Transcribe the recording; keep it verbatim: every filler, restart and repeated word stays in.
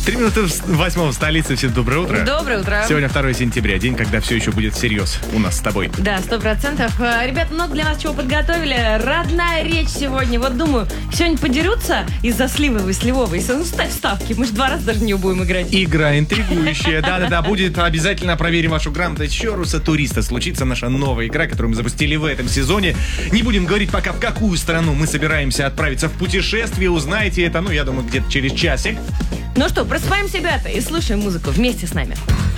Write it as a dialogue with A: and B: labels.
A: Три минуты восьмого в столице. Всем доброе утро.
B: Доброе утро.
A: Сегодня второе сентября, день, когда все еще будет всерьез у нас с тобой.
B: Да, сто процентов. Ребят, много для вас чего подготовили. Родная речь сегодня. Вот думаю, сегодня подерутся из-за Сливовой, Сливовой. Ну, ставь ставки. Мы же два раза даже не будем играть.
A: Игра интригующая. Да-да-да, будет обязательно. Проверим вашу грамотность. Щоруса туриста. Случится наша новая игра, которую мы запустили в этом сезоне. Не будем говорить пока, в какую страну мы собираемся отправиться в путешествие. Узнаете это, ну, я думаю, где-то через часик.
B: Ну что, просыпаемся, ребята, и слушаем музыку вместе с нами.